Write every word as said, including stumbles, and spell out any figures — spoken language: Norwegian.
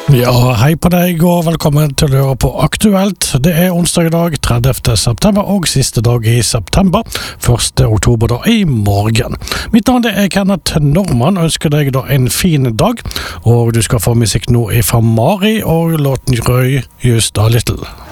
Ja, hei på deg og velkommen til å høre på Aktuelt. Det er onsdag i dag, tredivte september og siste dag i september, første oktober da i morgen. Mitt navn er Kenneth Norman, ønsker deg da en fin dag, og du skal få musikk nå fra Mari og låten Røy Just a Little.